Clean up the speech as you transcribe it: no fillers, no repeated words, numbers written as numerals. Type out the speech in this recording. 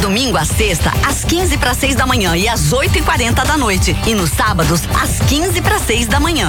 Domingo a sexta, às 15:45 da manhã e às 8:40 da noite. E nos sábados, às 15:45 da manhã.